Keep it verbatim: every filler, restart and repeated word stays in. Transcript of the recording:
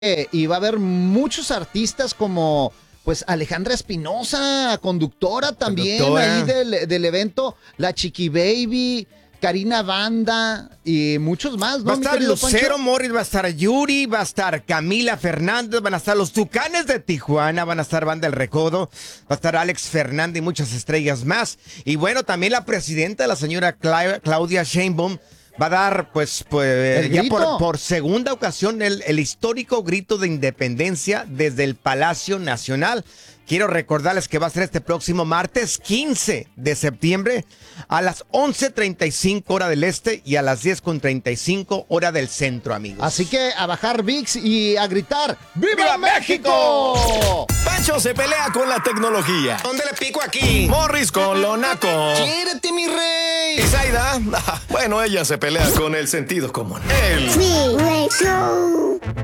eh, y va a haber muchos artistas como pues Alejandra Espinosa, conductora también Conductora. ahí del, del evento, la Chiqui Baby, Karina Banda y muchos más, ¿no? Va a mi estar querido Lucero Pancho? Morris, va a estar Yuri, va a estar Camila Fernández, van a estar los Tucanes de Tijuana, van a estar Banda El Recodo, va a estar Alex Fernández y muchas estrellas más. Y bueno, también la presidenta, la señora Cla- Claudia Sheinbaum, va a dar, pues, pues El ya grito. por, por segunda ocasión el, el histórico grito de independencia desde el Palacio Nacional. Quiero recordarles que va a ser este próximo martes quince de septiembre a las once treinta y cinco hora del este y a las diez treinta y cinco hora del centro, amigos. Así que a bajar V I X y a gritar ¡Viva, ¡Viva México! México! Pancho se pelea con la tecnología. ¿Dónde le pico aquí? Morris con lo naco. ¡Quédate, mi rey! Y Zaida, bueno, ella se pelea con el sentido común. El Freeway Show.